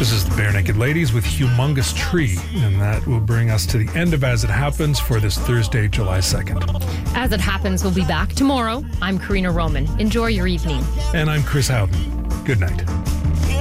This is the Bare Naked Ladies with Humongous Tree, and that will bring us to the end of As It Happens for this Thursday, July 2nd. As It Happens, we'll be back tomorrow. I'm Karina Roman. Enjoy your evening. And I'm Chris Howden. Good night.